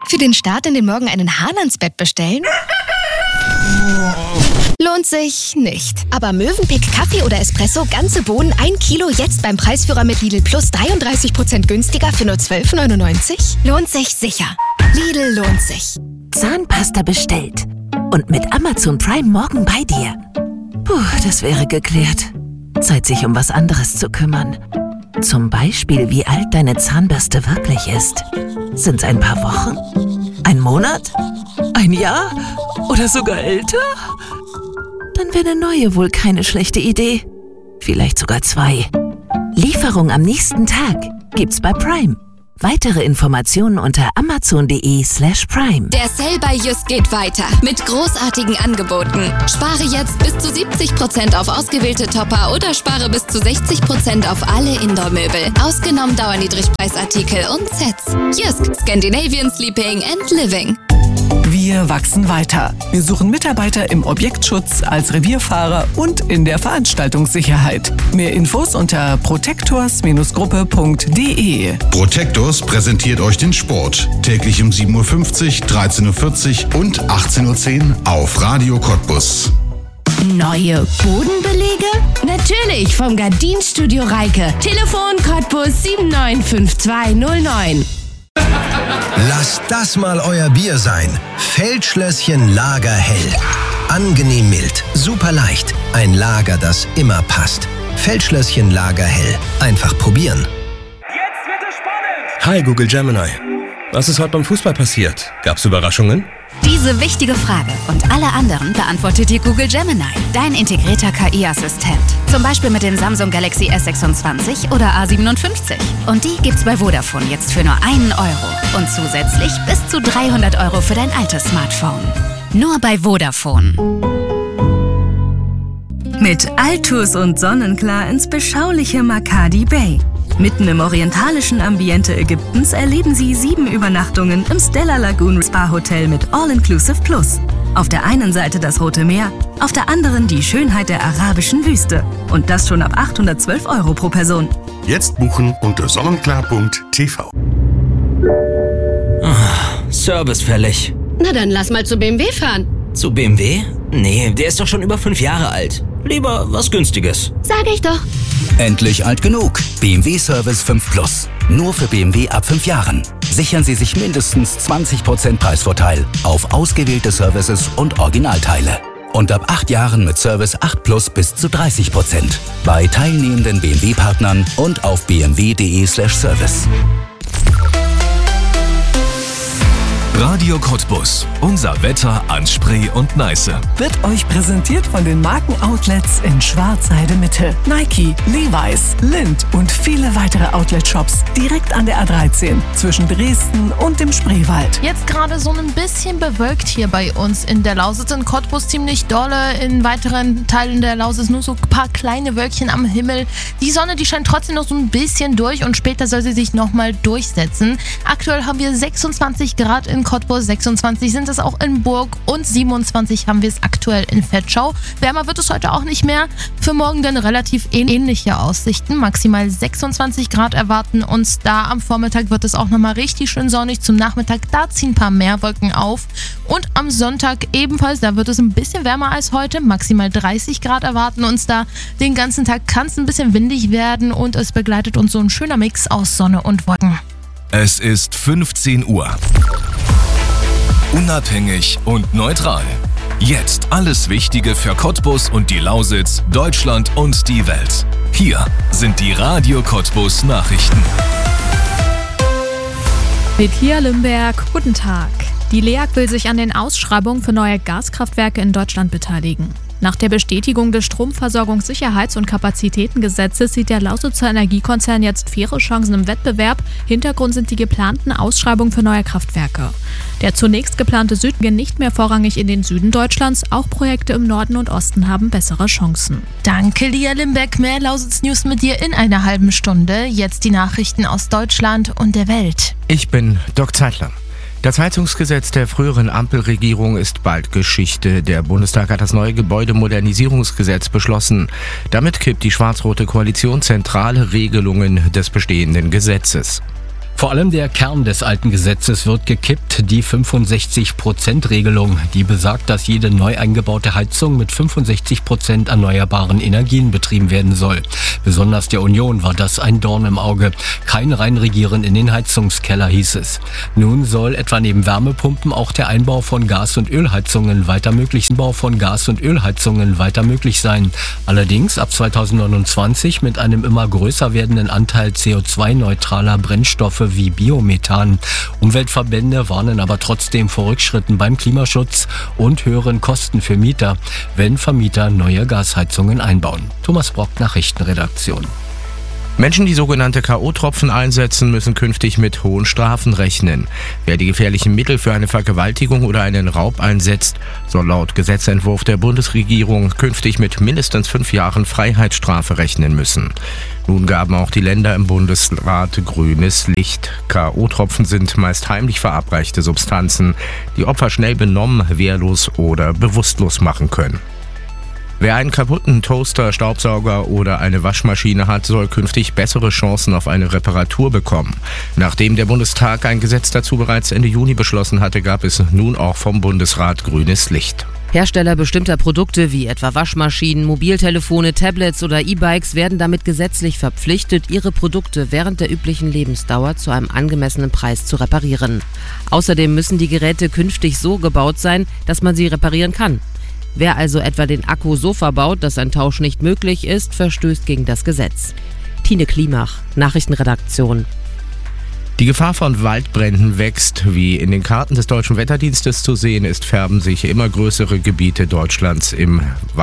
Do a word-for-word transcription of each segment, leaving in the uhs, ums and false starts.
Für den Start in den Morgen einen Hahn ans Bett bestellen? Lohnt sich nicht. Aber Mövenpick Kaffee oder Espresso, ganze Bohnen, ein Kilo jetzt beim Preisführer mit Lidl Plus dreiunddreißig Prozent günstiger für nur zwölf neunundneunzig? Lohnt sich sicher. Lidl lohnt sich. Zahnpasta bestellt. Und mit Amazon Prime morgen bei dir. Puh, das wäre geklärt. Zeit, sich um was anderes zu kümmern. Zum Beispiel, wie alt deine Zahnbürste wirklich ist. Sind's ein paar Wochen? Ein Monat? Ein Jahr? Oder sogar älter? Dann wäre eine neue wohl keine schlechte Idee. Vielleicht sogar zwei. Lieferung am nächsten Tag gibt's bei Prime. Weitere Informationen unter amazon.de slash prime. Der Sale bei Just geht weiter mit großartigen Angeboten. Spare jetzt bis zu siebzig Prozent auf ausgewählte Topper oder spare bis zu sechzig Prozent auf alle Indoor-Möbel. Ausgenommen Dauerniedrigpreisartikel und Sets. Just, Scandinavian Sleeping and Living. Wir wachsen weiter. Wir suchen Mitarbeiter im Objektschutz, als Revierfahrer und in der Veranstaltungssicherheit. Mehr Infos unter protectors Gruppe punkt de. Protectors präsentiert euch den Sport. Täglich um sieben Uhr fünfzig, dreizehn Uhr vierzig und achtzehn Uhr zehn auf Radio Cottbus. Neue Bodenbelege? Natürlich vom Gardinstudio Reike. Telefon Cottbus sieben neun fünf zwei null neun. Lasst das mal euer Bier sein. Feldschlösschen Lager Hell. Angenehm mild, super leicht. Ein Lager, das immer passt. Feldschlösschen Lager Hell. Einfach probieren. Jetzt wird es spannend! Hi Google Gemini. Was ist heute beim Fußball passiert? Gab's Überraschungen? Diese wichtige Frage und alle anderen beantwortet dir Google Gemini, dein integrierter K I-Assistent. Zum Beispiel mit dem Samsung Galaxy S sechsundzwanzig oder A siebenundfünfzig. Und die gibt's bei Vodafone jetzt für nur einen Euro. Und zusätzlich bis zu dreihundert Euro für dein altes Smartphone. Nur bei Vodafone. Mit Altus und Sonnenklar ins beschauliche Makadi Bay. Mitten im orientalischen Ambiente Ägyptens erleben Sie sieben Übernachtungen im Stella Lagoon Spa Hotel mit All-Inclusive Plus. Auf der einen Seite das Rote Meer, auf der anderen die Schönheit der arabischen Wüste. Und das schon ab achthundertzwölf Euro pro Person. Jetzt buchen unter sonnenklar punkt t v. Oh, Service fällig. Na dann lass mal zu B M W fahren. Zu B M W? Nee, der ist doch schon über fünf Jahre alt. Lieber was Günstiges. Sag ich doch. Endlich alt genug. B M W Service fünf Plus. Nur für B M W ab fünf Jahren. Sichern Sie sich mindestens zwanzig Prozent Preisvorteil auf ausgewählte Services und Originalteile. Und ab acht Jahren mit Service acht Plus bis zu dreißig Prozent. Bei teilnehmenden B M W-Partnern und auf b m w punkt de slash service. Radio Cottbus. Unser Wetter an Spree und Neiße. Wird euch präsentiert von den Markenoutlets in Schwarzheide Mitte. Nike, Levi's, Lindt und viele weitere Outlet-Shops direkt an der A dreizehn zwischen Dresden und dem Spreewald. Jetzt gerade so ein bisschen bewölkt hier bei uns in der Lausitz. In Cottbus ziemlich dolle, in weiteren Teilen der Lausitz nur so ein paar kleine Wölkchen am Himmel. Die Sonne, die scheint trotzdem noch so ein bisschen durch und später soll sie sich nochmal durchsetzen. Aktuell haben wir sechsundzwanzig Grad in Cottbus, sechsundzwanzig sind es auch in Burg und siebenundzwanzig haben wir es aktuell in Vetschau. Wärmer wird es heute auch nicht mehr. Für morgen dann relativ ähnliche Aussichten. Maximal sechsundzwanzig Grad erwarten uns da. Am Vormittag wird es auch nochmal richtig schön sonnig. Zum Nachmittag, da ziehen ein paar mehr Wolken auf. Und am Sonntag ebenfalls, da wird es ein bisschen wärmer als heute. Maximal dreißig Grad erwarten uns da. Den ganzen Tag kann es ein bisschen windig werden und es begleitet uns so ein schöner Mix aus Sonne und Wolken. Es ist fünfzehn Uhr. Unabhängig und neutral. Jetzt alles Wichtige für Cottbus und die Lausitz, Deutschland und die Welt. Hier sind die Radio Cottbus Nachrichten. Mit Pia Limberg, guten Tag. Die L E A G will sich an den Ausschreibungen für neue Gaskraftwerke in Deutschland beteiligen. Nach der Bestätigung des Stromversorgungssicherheits- und Kapazitätengesetzes sieht der Lausitzer Energiekonzern jetzt faire Chancen im Wettbewerb. Hintergrund sind die geplanten Ausschreibungen für neue Kraftwerke. Der zunächst geplante Süden geht nicht mehr vorrangig in den Süden Deutschlands. Auch Projekte im Norden und Osten haben bessere Chancen. Danke, Lia Limbeck. Mehr Lausitz-News mit dir in einer halben Stunde. Jetzt die Nachrichten aus Deutschland und der Welt. Ich bin Doc Zeitler. Das Heizungsgesetz der früheren Ampelregierung ist bald Geschichte. Der Bundestag hat das neue Gebäudemodernisierungsgesetz beschlossen. Damit kippt die schwarz-rote Koalition zentrale Regelungen des bestehenden Gesetzes. Vor allem der Kern des alten Gesetzes wird gekippt, die fünfundsechzig Prozent Regelung, die besagt, dass jede neu eingebaute Heizung mit fünfundsechzig Prozent erneuerbaren Energien betrieben werden soll. Besonders der Union war das ein Dorn im Auge. Kein Reinregieren in den Heizungskeller, hieß es. Nun soll etwa neben Wärmepumpen auch der Einbau von Gas- und Ölheizungen weiter möglich, Bau von Gas- und Ölheizungen weiter möglich sein. Allerdings ab zweitausendneunundzwanzig mit einem immer größer werdenden Anteil C O zwei neutraler Brennstoffe wie Biomethan. Umweltverbände warnen aber trotzdem vor Rückschritten beim Klimaschutz und höheren Kosten für Mieter, wenn Vermieter neue Gasheizungen einbauen. Thomas Brock, Nachrichtenredaktion. Menschen, die sogenannte K O-Tropfen einsetzen, müssen künftig mit hohen Strafen rechnen. Wer die gefährlichen Mittel für eine Vergewaltigung oder einen Raub einsetzt, soll laut Gesetzentwurf der Bundesregierung künftig mit mindestens fünf Jahren Freiheitsstrafe rechnen müssen. Nun gaben auch die Länder im Bundesrat grünes Licht. K O-Tropfen sind meist heimlich verabreichte Substanzen, die Opfer schnell benommen, wehrlos oder bewusstlos machen können. Wer einen kaputten Toaster, Staubsauger oder eine Waschmaschine hat, soll künftig bessere Chancen auf eine Reparatur bekommen. Nachdem der Bundestag ein Gesetz dazu bereits Ende Juni beschlossen hatte, gab es nun auch vom Bundesrat grünes Licht. Hersteller bestimmter Produkte wie etwa Waschmaschinen, Mobiltelefone, Tablets oder E-Bikes werden damit gesetzlich verpflichtet, ihre Produkte während der üblichen Lebensdauer zu einem angemessenen Preis zu reparieren. Außerdem müssen die Geräte künftig so gebaut sein, dass man sie reparieren kann. Wer also etwa den Akku so verbaut, dass ein Tausch nicht möglich ist, verstößt gegen das Gesetz. Tine Klimach, Nachrichtenredaktion. Die Gefahr von Waldbränden wächst. Wie in den Karten des Deutschen Wetterdienstes zu sehen ist, färben sich immer größere Gebiete Deutschlands im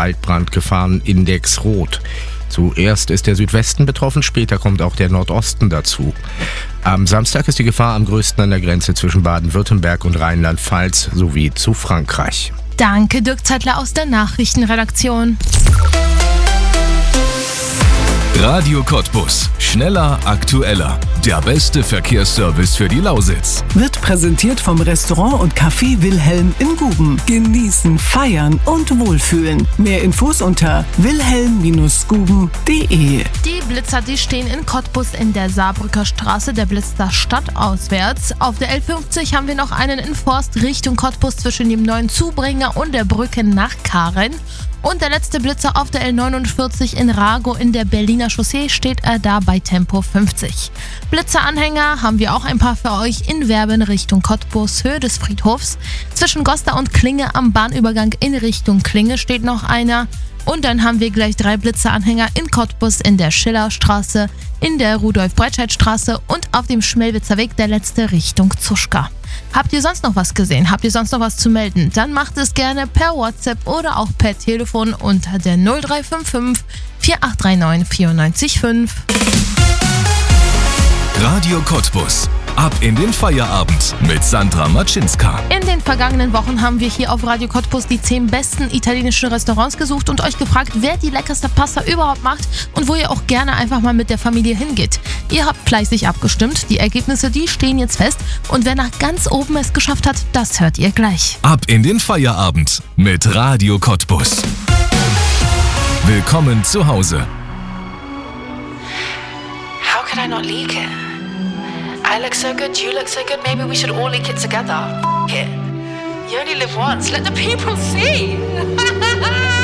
Waldbrandgefahrenindex rot. Zuerst ist der Südwesten betroffen, später kommt auch der Nordosten dazu. Am Samstag ist die Gefahr am größten an der Grenze zwischen Baden-Württemberg und Rheinland-Pfalz sowie zu Frankreich. Danke, Dirk Zeitler aus der Nachrichtenredaktion. Radio Cottbus. Schneller, aktueller. Der beste Verkehrsservice für die Lausitz. Wird präsentiert vom Restaurant und Café Wilhelm in Guben. Genießen, feiern und wohlfühlen. Mehr Infos unter wilhelm Bindestrich guben Punkt de. Die Blitzer, die stehen in Cottbus in der Saarbrücker Straße. Der blitzt da stadtauswärts. Auf der L fünfzig haben wir noch einen in Forst Richtung Cottbus zwischen dem neuen Zubringer und der Brücke nach Karen. Und der letzte Blitzer auf der L neunundvierzig in Rago in der Berliner Chaussee steht er da bei Tempo fünfzig. Blitzeranhänger haben wir auch ein paar für euch in Werben Richtung Cottbus, Höhe des Friedhofs. Zwischen Goslar und Klinge am Bahnübergang in Richtung Klinge steht noch einer. Und dann haben wir gleich drei Blitzeranhänger in Cottbus in der Schillerstraße, in der Rudolf-Breitscheid-Straße und auf dem Schmelwitzer Weg der letzte Richtung Zuschka. Habt ihr sonst noch was gesehen? Habt ihr sonst noch was zu melden? Dann macht es gerne per WhatsApp oder auch per Telefon unter der null drei fünf fünf vier acht drei neun vier neun fünf. Radio Cottbus. Ab in den Feierabend mit Sandra Maczynska. In den vergangenen Wochen haben wir hier auf Radio Cottbus die zehn besten italienischen Restaurants gesucht und euch gefragt, wer die leckerste Pasta überhaupt macht und wo ihr auch gerne einfach mal mit der Familie hingeht. Ihr habt fleißig abgestimmt, die Ergebnisse, die stehen jetzt fest und wer nach ganz oben es geschafft hat, das hört ihr gleich. Ab in den Feierabend mit Radio Cottbus. Willkommen zu Hause. How could I not leak it? I look so good, you look so good, maybe we should all leak it together. F*** it. You only live once, let the people see.